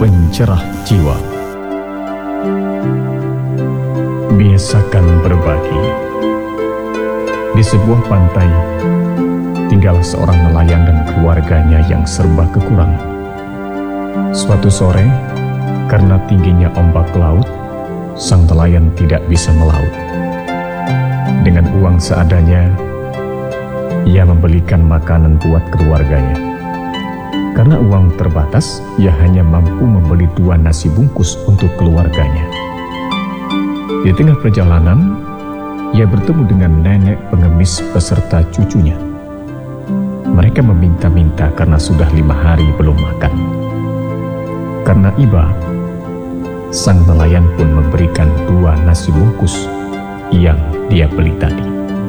pencerah jiwa. Biasakan berbagi. Di sebuah pantai, tinggal seorang nelayan dan keluarganya yang serba kekurangan. Suatu sore, karena tingginya ombak laut, sang nelayan tidak bisa melaut. Dengan uang seadanya, ia membelikan makanan buat keluarganya. Karena uang terbatas, ia hanya mampu membeli 2 nasi bungkus untuk keluarganya. Di tengah perjalanan, ia bertemu dengan nenek pengemis beserta cucunya. Mereka meminta-minta karena sudah 5 hari belum makan. Karena iba, sang nelayan pun memberikan 2 nasi bungkus yang dia beli tadi.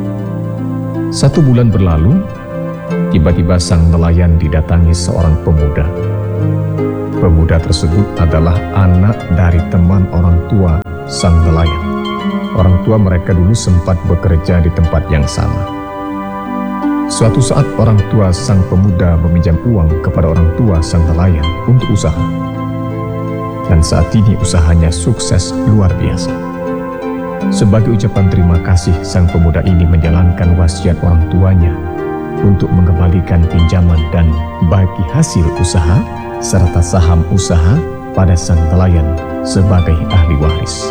1 bulan berlalu, tiba-tiba sang nelayan didatangi seorang pemuda. Pemuda tersebut adalah anak dari teman orang tua sang nelayan. Orang tua mereka dulu sempat bekerja di tempat yang sama. Suatu saat orang tua sang pemuda meminjam uang kepada orang tua sang nelayan untuk usaha. Dan saat ini usahanya sukses luar biasa. Sebagai ucapan terima kasih, sang pemuda ini menjalankan wasiat orang tuanya untuk mengembalikan pinjaman dan bagi hasil usaha serta saham usaha pada sang nelayan sebagai ahli waris.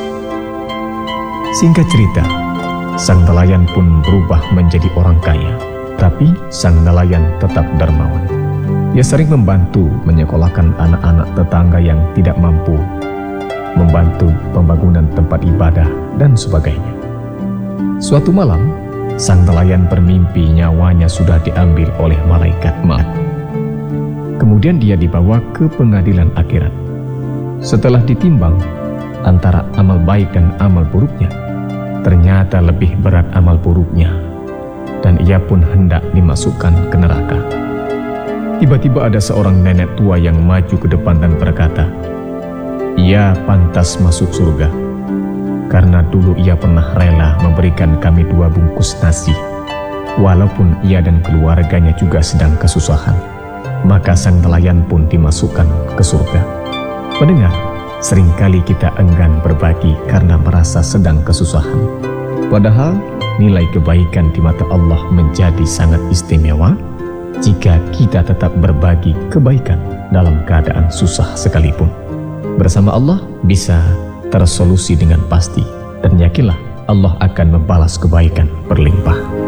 Singkat cerita, sang nelayan pun berubah menjadi orang kaya, tapi sang nelayan tetap dermawan. Ia sering membantu menyekolahkan anak-anak tetangga yang tidak mampu, membantu pembangunan tempat ibadah, dan sebagainya. Suatu malam, sang nelayan bermimpi nyawanya sudah diambil oleh malaikat maut. Kemudian dia dibawa ke pengadilan akhirat. Setelah ditimbang antara amal baik dan amal buruknya, ternyata lebih berat amal buruknya, dan ia pun hendak dimasukkan ke neraka. Tiba-tiba ada seorang nenek tua yang maju ke depan dan berkata, "Ia pantas masuk surga, karena dulu ia pernah rela memberikan kami 2 bungkus nasi, walaupun ia dan keluarganya juga sedang kesusahan." Maka sang nelayan pun dimasukkan ke surga. Pendengar, seringkali kita enggan berbagi karena merasa sedang kesusahan. Padahal nilai kebaikan di mata Allah menjadi sangat istimewa jika kita tetap berbagi kebaikan dalam keadaan susah sekalipun. Bersama Allah bisa tersolusi dengan pasti, dan yakinlah Allah akan membalas kebaikan berlimpah.